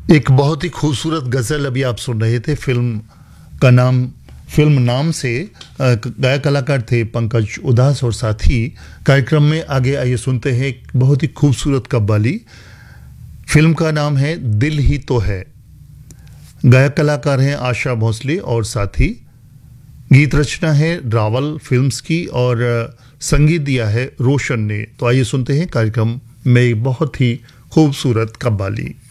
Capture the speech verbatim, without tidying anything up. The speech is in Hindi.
एक बहुत ही खूबसूरत गजल अभी आप सुन रहे थे। फिल्म का नाम फिल्म नाम से गायक कलाकार थे पंकज उधास और साथी। कार्यक्रम में आगे आइए सुनते हैं एक बहुत ही खूबसूरत कव्वाली। फिल्म का नाम है दिल ही तो है। गायक कलाकार हैं आशा भोसले और साथी। गीत रचना है रावल फिल्म्स की और संगीत दिया है रोशन ने। तो आइए सुनते हैं कार्यक्रम में एक बहुत ही खूबसूरत कव्वाली।